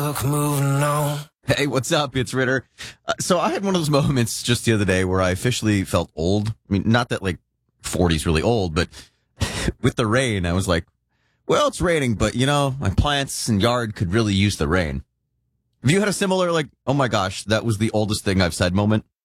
book, moving on. Hey, what's up? It's Ritter. So I had one of those moments just the other day where I officially felt old. I mean, not that like 40's really old, but with the rain, I was like, well, it's raining, but you know, my plants and yard could really use the rain. Have you had a similar like, oh my gosh, that was the oldest thing I've said moment?